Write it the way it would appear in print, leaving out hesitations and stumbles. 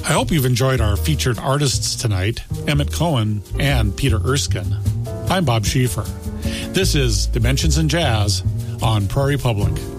I hope you've enjoyed our featured artists tonight, Emmett Cohen and Peter Erskine. I'm Bob Schieffer. This is Dimensions in Jazz on Prairie Public.